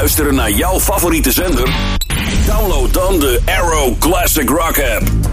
luisteren naar jouw favoriete zender? Download dan de Arrow Classic Rock app.